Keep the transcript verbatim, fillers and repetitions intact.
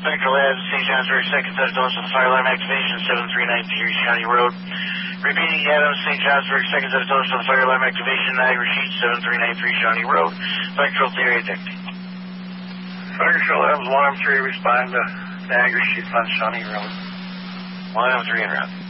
Spectral Labs, Saint Johnsburg, second set of doors for the fire alarm activation, seven three nine three Shawnee Road. Repeating, Adams, Saint Johnsburg, second set of doors for the fire alarm activation, Niagara Sheet, seven three nine three Shawnee Road. Spectral theory detecting. Fire Control Adams, one M three, respond to Niagara Sheet on Shawnee Road. one M three en route.